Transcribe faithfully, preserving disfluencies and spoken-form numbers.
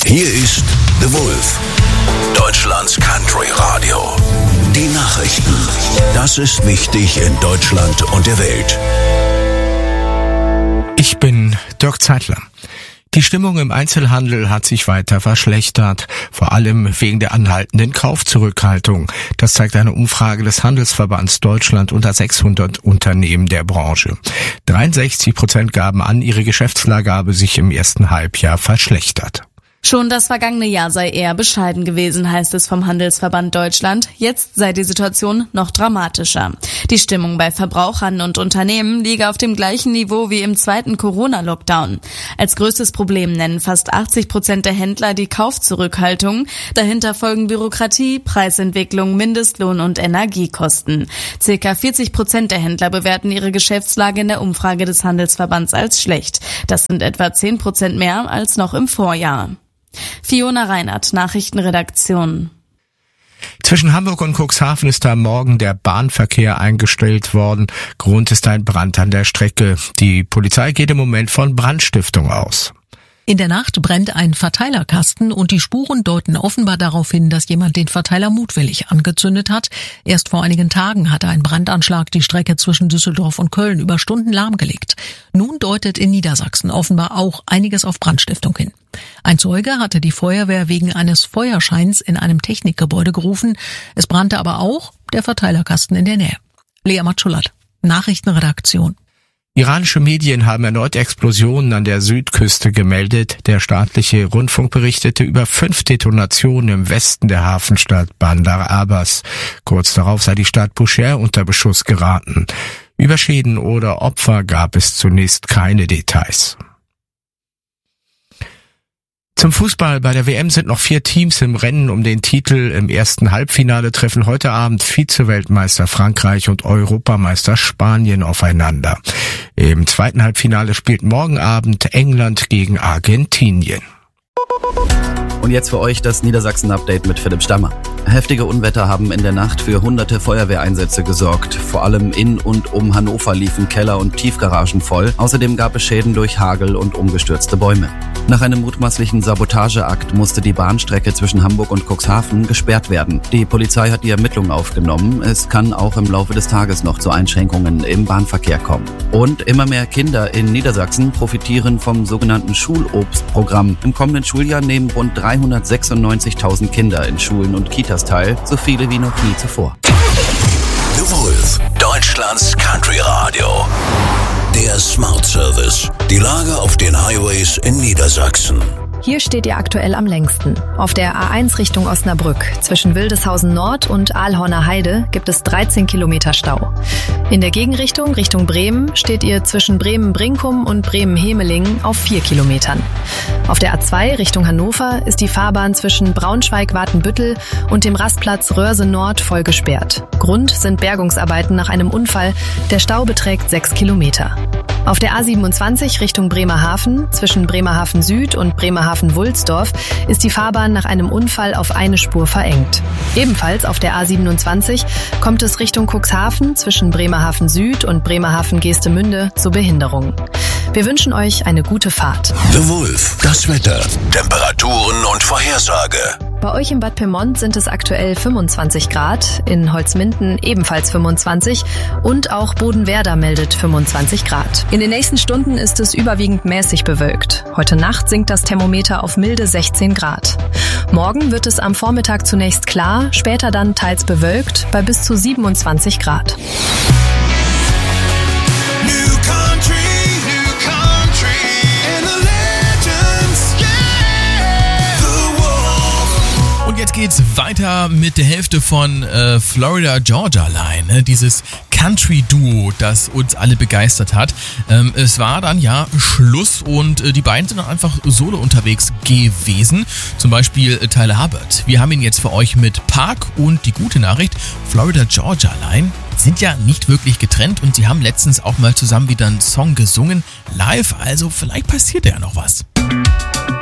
Hier ist The Wolf, Deutschlands Country Radio. Die Nachrichten. Das ist wichtig in Deutschland und der Welt. Ich bin Dirk Zeitler. Die Stimmung im Einzelhandel hat sich weiter verschlechtert, vor allem wegen der anhaltenden Kaufzurückhaltung. Das zeigt eine Umfrage des Handelsverbands Deutschland unter sechshundert Unternehmen der Branche. dreiundsechzig Prozent gaben an, ihre Geschäftslage habe sich im ersten Halbjahr verschlechtert. Schon das vergangene Jahr sei eher bescheiden gewesen, heißt es vom Handelsverband Deutschland. Jetzt sei die Situation noch dramatischer. Die Stimmung bei Verbrauchern und Unternehmen liege auf dem gleichen Niveau wie im zweiten Corona-Lockdown. Als größtes Problem nennen fast achtzig Prozent der Händler die Kaufzurückhaltung. Dahinter folgen Bürokratie, Preisentwicklung, Mindestlohn und Energiekosten. Circa vierzig Prozent der Händler bewerten ihre Geschäftslage in der Umfrage des Handelsverbands als schlecht. Das sind etwa zehn Prozent mehr als noch im Vorjahr. Fiona Reinert, Nachrichtenredaktion. Zwischen Hamburg und Cuxhaven ist am Morgen der Bahnverkehr eingestellt worden. Grund ist ein Brand an der Strecke. Die Polizei geht im Moment von Brandstiftung aus. In der Nacht brennt ein Verteilerkasten und die Spuren deuten offenbar darauf hin, dass jemand den Verteiler mutwillig angezündet hat. Erst vor einigen Tagen hatte ein Brandanschlag die Strecke zwischen Düsseldorf und Köln über Stunden lahmgelegt. Nun deutet in Niedersachsen offenbar auch einiges auf Brandstiftung hin. Ein Zeuge hatte die Feuerwehr wegen eines Feuerscheins in einem Technikgebäude gerufen. Es brannte aber auch der Verteilerkasten in der Nähe. Lea Matschulat, Nachrichtenredaktion. Iranische Medien haben erneut Explosionen an der Südküste gemeldet. Der staatliche Rundfunk berichtete über fünf Detonationen im Westen der Hafenstadt Bandar Abbas. Kurz darauf sei die Stadt Bushehr unter Beschuss geraten. Über Schäden oder Opfer gab es zunächst keine Details. Zum Fußball. Bei der W M sind noch vier Teams im Rennen um den Titel. Im ersten Halbfinale treffen heute Abend Vize-Weltmeister Frankreich und Europameister Spanien aufeinander. Im zweiten Halbfinale spielt morgen Abend England gegen Argentinien. Und jetzt für euch das Niedersachsen-Update mit Philipp Stammer. Heftige Unwetter haben in der Nacht für hunderte Feuerwehreinsätze gesorgt. Vor allem in und um Hannover liefen Keller und Tiefgaragen voll. Außerdem gab es Schäden durch Hagel und umgestürzte Bäume. Nach einem mutmaßlichen Sabotageakt musste die Bahnstrecke zwischen Hamburg und Cuxhaven gesperrt werden. Die Polizei hat die Ermittlungen aufgenommen. Es kann auch im Laufe des Tages noch zu Einschränkungen im Bahnverkehr kommen. Und immer mehr Kinder in Niedersachsen profitieren vom sogenannten Schulobstprogramm. Im kommenden Schuljahr nehmen rund dreihundertsechsundneunzigtausend Kinder in Schulen und Kitas teil, so viele wie noch nie zuvor. The Wolf, Deutschlands Country Radio. Der Smart Service. Die Lage auf den Highways in Niedersachsen. Hier steht ihr aktuell am längsten. Auf der A eins Richtung Osnabrück. Zwischen Wildeshausen Nord und Aalhorner Heide gibt es dreizehn Kilometer Stau. In der Gegenrichtung, Richtung Bremen, steht ihr zwischen Bremen-Brinkum und Bremen-Hemelingen auf vier Kilometern. Auf der A zwei Richtung Hannover ist die Fahrbahn zwischen Braunschweig-Watenbüttel und dem Rastplatz Röhrse Nord voll gesperrt. Grund sind Bergungsarbeiten nach einem Unfall. Der Stau beträgt sechs Kilometer. Auf der A siebenundzwanzig Richtung Bremerhaven, zwischen Bremerhaven Süd und Bremerhaven-Wulsdorf, ist die Fahrbahn nach einem Unfall auf eine Spur verengt. Ebenfalls auf der A siebenundzwanzig kommt es Richtung Cuxhaven zwischen Bremerhaven Süd und Bremerhaven-Geestemünde zu Behinderungen. Wir wünschen euch eine gute Fahrt. The Wolf, das Wetter, Temperaturen und Vorhersage. Bei euch in Bad Pyrmont sind es aktuell fünfundzwanzig Grad, in Holzminden ebenfalls fünfundzwanzig und auch Bodenwerder meldet fünfundzwanzig Grad. In den nächsten Stunden ist es überwiegend mäßig bewölkt. Heute Nacht sinkt das Thermometer auf milde sechzehn Grad. Morgen wird es am Vormittag zunächst klar, später dann teils bewölkt bei bis zu siebenundzwanzig Grad. Jetzt geht's weiter mit der Hälfte von äh, Florida Georgia Line, dieses Country-Duo, das uns alle begeistert hat. Ähm, es war dann ja Schluss und äh, die beiden sind dann einfach solo unterwegs gewesen, zum Beispiel äh, Tyler Hubbard. Wir haben ihn jetzt für euch mit Park und die gute Nachricht, Florida Georgia Line sind ja nicht wirklich getrennt und sie haben letztens auch mal zusammen wieder einen Song gesungen, live, also vielleicht passiert ja noch was.